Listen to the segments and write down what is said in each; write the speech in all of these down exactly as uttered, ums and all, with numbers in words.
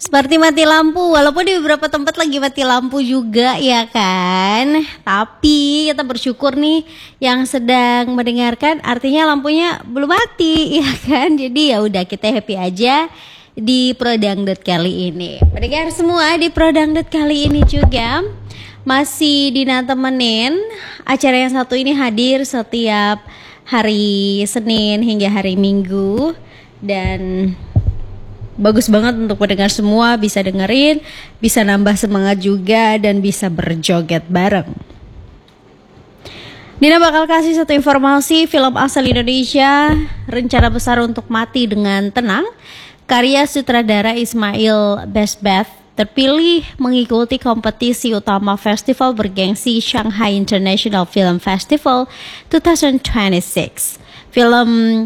Seperti mati lampu, walaupun di beberapa tempat lagi mati lampu juga ya kan. Tapi kita bersyukur nih yang sedang mendengarkan, artinya lampunya belum mati ya kan. Jadi ya udah, kita happy aja di Pro Dangdut kali ini. Pendengar semua, di Pro Dangdut kali ini juga masih Dina temenin. Acara yang satu ini hadir setiap hari Senin hingga hari Minggu, dan bagus banget untuk pendengar semua bisa dengerin, bisa nambah semangat juga, dan bisa berjoget bareng. Dina bakal kasih satu informasi, film asal Indonesia, Rencana Besar Untuk Mati Dengan Tenang, karya sutradara Ismail Besbeth, terpilih mengikuti kompetisi utama festival bergengsi Shanghai International Film Festival dua ribu dua puluh enam. Film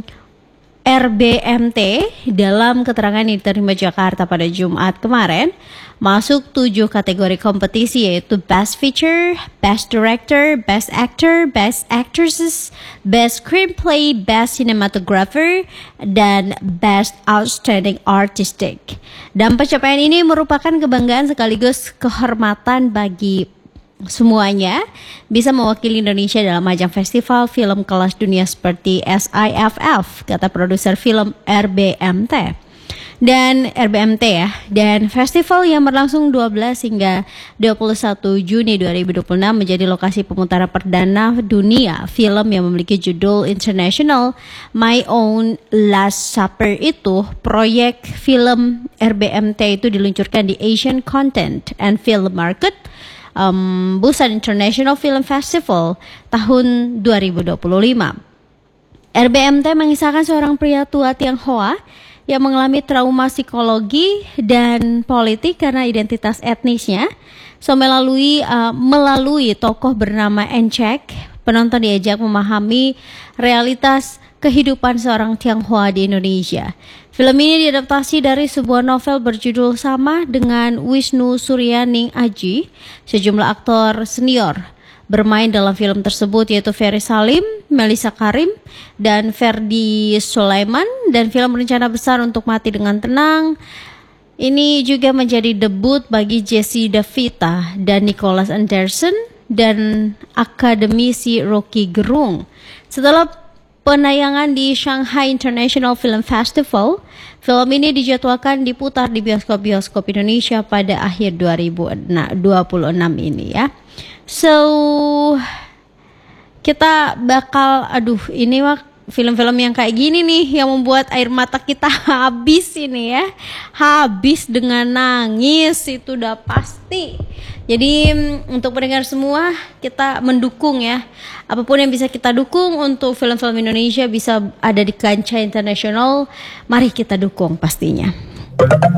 R B M T dalam keterangan yang diterima Jakarta pada Jumat kemarin masuk tujuh kategori kompetisi, yaitu Best Feature, Best Director, Best Actor, Best Actresses, Best Screenplay, Best Cinematographer, dan Best Outstanding Artistic. Dan pencapaian ini merupakan kebanggaan sekaligus kehormatan bagi semuanya bisa mewakili Indonesia dalam ajang festival film kelas dunia seperti S I F F, kata produser film R B M T. Dan R B M T ya, dan festival yang berlangsung dua belas hingga dua puluh satu Juni dua ribu dua puluh enam menjadi lokasi pemutaran perdana dunia film yang memiliki judul internasional My Own Last Supper. Itu proyek film R B M T itu diluncurkan di Asian Content and Film Market, Um, Busan International Film Festival tahun dua ribu dua puluh lima. R B M T mengisahkan seorang pria tua Tionghoa yang mengalami trauma psikologi dan politik karena identitas etnisnya. So melalui uh, melalui tokoh bernama Encek, penonton diajak memahami realitas kehidupan seorang Tionghoa di Indonesia. Film ini diadaptasi dari sebuah novel berjudul sama dengan Wisnu Suryaning Aji. Sejumlah aktor senior bermain dalam film tersebut, yaitu Ferry Salim, Melissa Karim, dan Ferdi Sulaiman. Dan film Rencana Besar Untuk Mati Dengan Tenang ini juga menjadi debut bagi Jessie Davita dan Nicholas Anderson dan akademisi Rocky Gerung. Setelah penayangan di Shanghai International Film Festival, film ini dijadwalkan diputar di bioskop-bioskop Indonesia pada akhir dua ribu dua puluh enam ini ya. So, kita bakal, aduh ini mah film-film yang kayak gini nih yang membuat air mata kita habis ini ya. Habis dengan nangis, itu udah pasti. Jadi untuk pendengar semua, kita mendukung ya. Apapun yang bisa kita dukung untuk film-film Indonesia bisa ada di kancah internasional, mari kita dukung pastinya.